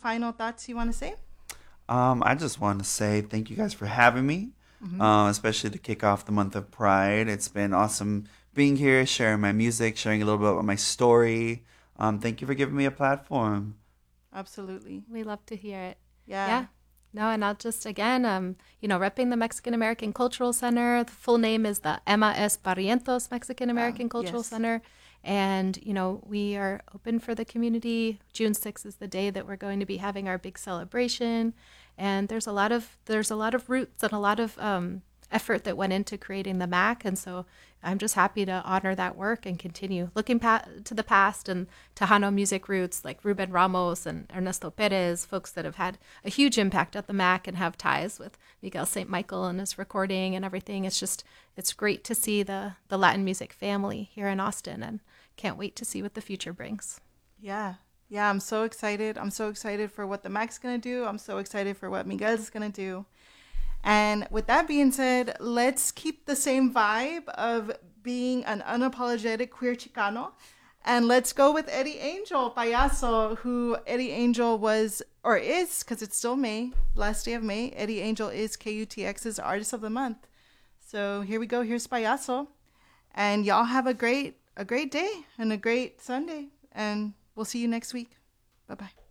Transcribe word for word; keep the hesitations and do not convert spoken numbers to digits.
final thoughts you want to say? Um, I just want to say thank you guys for having me, Mm-hmm. uh, especially to kick off the month of Pride. It's been awesome being here, sharing my music, sharing a little bit about my story. Um, thank you for giving me a platform. Absolutely. We love to hear it. Yeah. Yeah. No, and I'll just again, um, you know, repping the Mexican American Cultural Center. The full name is the Emma S. Barrientos Mexican American Um, Cultural yes. Center. And, you know, we are open for the community. June sixth is the day that we're going to be having our big celebration. And there's a lot of there's a lot of roots and a lot of um, effort that went into creating the M A C. And so I'm just happy to honor that work and continue looking pa- to the past and Tejano music roots like Ruben Ramos and Ernesto Perez, folks that have had a huge impact at the M A C and have ties with Miguel Saint Michael and his recording and everything. It's just, it's great to see the, the Latin music family here in Austin, and can't wait to see what the future brings. Yeah. Yeah, I'm so excited. I'm so excited for what the Mac's going to do. I'm so excited for what Miguel's going to do. And with that being said, let's keep the same vibe of being an unapologetic queer Chicano. And let's go with Eddie Angel, Payaso, who Eddie Angel was, or is, because it's still May, last day of May. Eddie Angel is K U T X's Artist of the Month. So here we go. Here's Payaso. And y'all have a great, a great day and a great Sunday. And we'll see you next week. Bye-bye.